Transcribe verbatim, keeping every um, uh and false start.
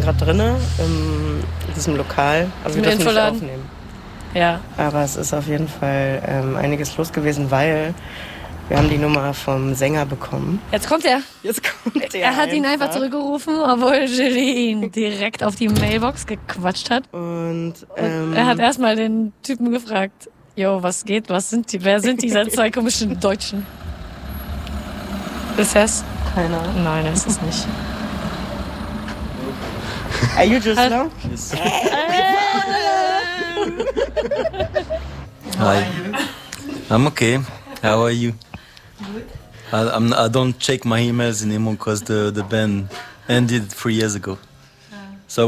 gerade drinne in diesem Lokal. Also Im wir dürfen nicht Infoladen? aufnehmen. Ja. Aber es ist auf jeden Fall ähm, einiges los gewesen, weil wir haben die Nummer vom Sänger bekommen. Jetzt kommt er. Jetzt kommt er Er hat ihn einfach einfach. zurückgerufen, obwohl Julie ihn direkt auf die Mailbox gequatscht hat. Und ähm, Er hat erstmal den Typen gefragt, jo, was geht, was sind die, wer sind diese zwei komischen Deutschen? Ist er's? keiner. Nein, das ist nicht. Are you just Halt. now? Hi. I'm okay. How are you? I, I'm, I don't check my emails anymore because the, the band ended three years ago.